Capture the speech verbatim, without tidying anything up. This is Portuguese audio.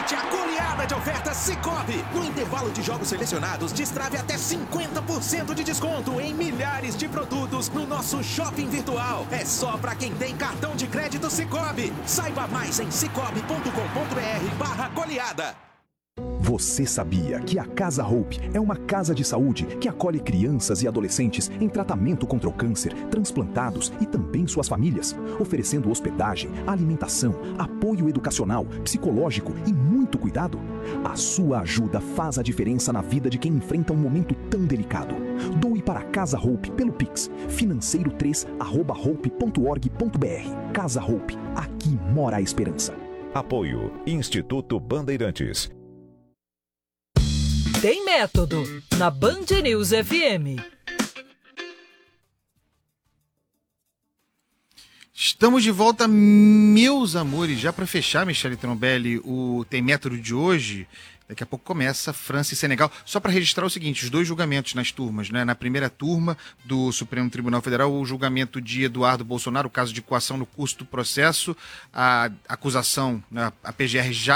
Aproveite a goleada de ofertas Sicoob. No intervalo de jogos selecionados, destrave até cinquenta por cento de desconto em milhares de produtos no nosso shopping virtual. É só para quem tem cartão de crédito Sicoob. Saiba mais em cicobi ponto com ponto br barra goleada. Você sabia que a Casa Hope é uma casa de saúde que acolhe crianças e adolescentes em tratamento contra o câncer, transplantados e também suas famílias, oferecendo hospedagem, alimentação, apoio educacional, psicológico e muito cuidado? A sua ajuda faz a diferença na vida de quem enfrenta um momento tão delicado. Doe para a Casa Hope pelo Pix, financeiro três arroba hope ponto org ponto br. Casa Hope, aqui mora a esperança. Apoio Instituto Bandeirantes. Tem método na Band News F M. Estamos de volta, meus amores. Já para fechar, Michele Trombelli, o Tem Método de hoje. Daqui a pouco começa França e Senegal. Só para registrar o seguinte, os dois julgamentos nas turmas, né? Na primeira turma do Supremo Tribunal Federal, o julgamento de Eduardo Bolsonaro, o caso de coação no curso do processo, a acusação, né? A P G R já